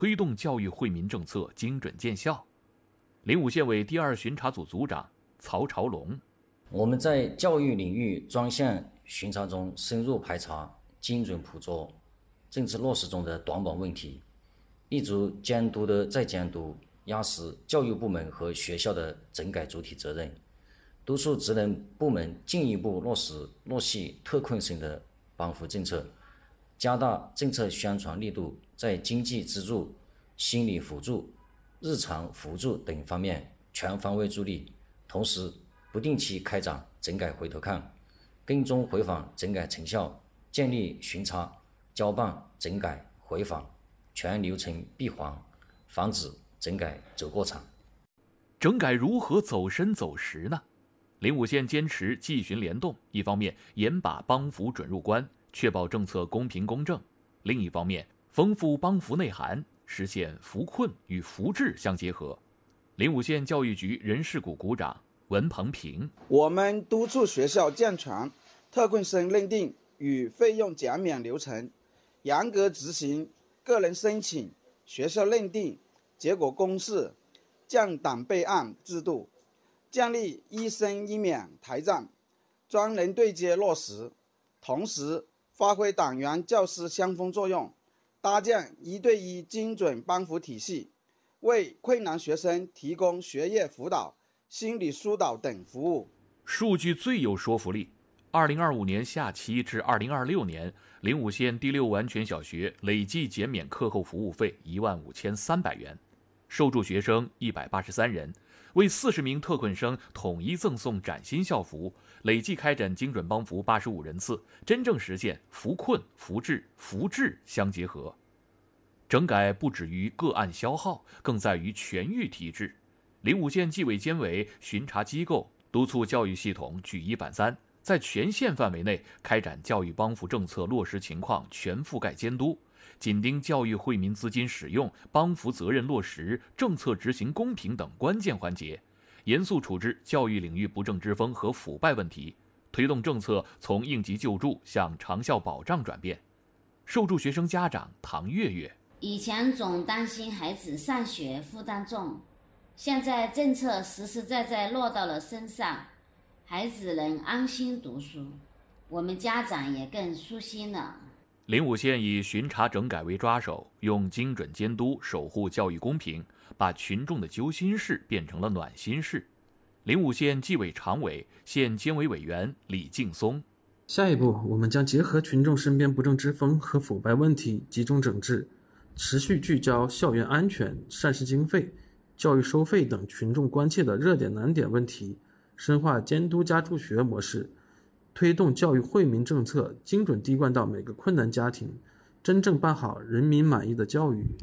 推动教育惠民政策精准见效。临武县委第2巡查组组长曹朝龙： 我们在教育领域专项巡查中深入排查，精准捕捉政策落实中的短板问题，立足监督的再监督，压实教育部门和学校的整改主体责任，督促职能部门进一步落细特困生的帮扶政策，加大政策宣传力度，在经济资助、心理辅助、日常辅助等方面全方位助力，同时不定期开展整改回头看，跟踪回访整改成效，建立巡查、交办、整改、回访全流程闭环，防止整改走过场。 整改如何走深走实呢？临武县坚持纪巡联动，一方面严把帮扶准入关，确保政策公平公正；另一方面丰富帮扶内涵，实现扶困与扶治相结合。临武县教育局人事股股长文鹏平： 我们督促学校健全特困生认定与费用减免流程，严格执行个人申请、学校认定、结果公示、降档备案制度，建立一申一免台站，专人对接落实，同时发挥党员教师相锋作用，搭建1对1精准帮扶体系，为困难学生提供学业辅导、心理疏导等服务。 数据最有说服力。2025年下期至2026年，临武县第6完全小学累计减免课后服务费15300元，受助学生183人，为40名特困生统一赠送崭新校服，累计开展精准帮扶85人次，真正实现扶困、扶治、扶治相结合。整改不止于个案消耗，更在于全域提质。临武县纪委监委巡查机构督促教育系统举一反三，在全县范围内开展教育帮扶政策落实情况全覆盖监督，紧盯教育惠民资金使用、帮扶责任落实、政策执行公平等关键环节，严肃处置教育领域不正之风和腐败问题，推动政策从应急救助向长效保障转变。受助学生家长唐月月： 以前总担心孩子上学负担重，现在政策实实在在落到了身上，孩子能安心读书，我们家长也更舒心了。 临武县以巡查整改为抓手，用精准监督守护教育公平，把群众的揪心事变成了暖心事。临武县纪委常委、县监委委员李劲松： 下一步，我们将结合群众身边不正之风和腐败问题，集中整治，持续聚焦校园安全、膳食经费、教育收费等群众关切的热点难点问题，深化监督加助学模式，推动教育惠民政策精准滴灌到每个困难家庭，真正办好人民满意的教育。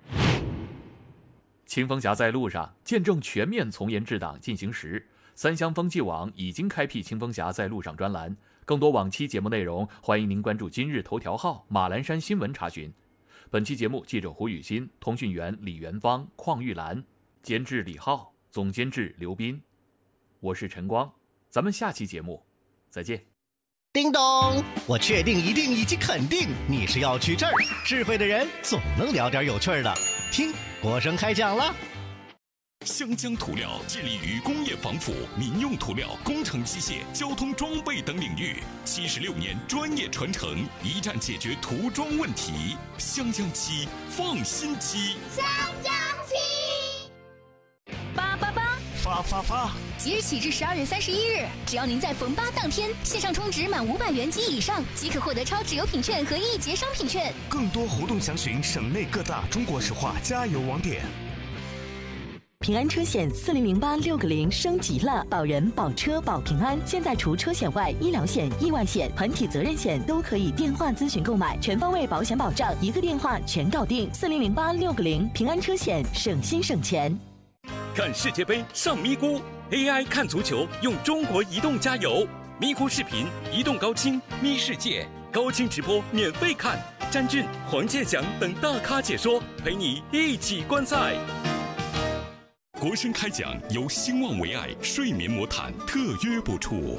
清风峡在路上，见证全面从严治党进行时。三湘风纪网已经开辟清风峡在路上专栏，更多往期节目内容，欢迎您关注今日头条号、马栏山新闻查询。本期节目记者胡雨欣，通讯员李元芳、邝玉兰，监制李浩，总监制刘斌。我是陈光，咱们下期节目再见。 叮咚，我确定、一定以及肯定你是要去这儿。智慧的人总能聊点有趣的。听，国生开讲了。 湘江涂料致力于工业防腐、民用涂料、工程机械、交通装备等领域，76年专业传承，一站解决涂装问题。湘江漆，放心漆。 湘江漆 888发！ 即日起至12月31日，只要您在逢8当天线上充值满500元及以上，即可获得超值有品券和1节商品券。 更多活动详询省内各大中国石化加油网点。 平安车险4008-6个0升级了，保人、保车、保平安。现在除车险外，医疗险、意外险、团体责任险都可以电话咨询购买，全方位保险保障，一个电话全搞定。4008-6个0，平安车险，省心省钱。 看世界杯上咪咕 ，AI 看足球用中国移动加油，咪咕视频、移动高清咪世界，高清直播免费看，詹俊、黄健翔等大咖解说，陪你一起观赛。国声开讲由兴旺维爱睡眠魔毯特约播出。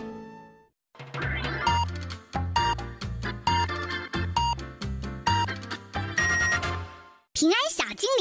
平安小精灵。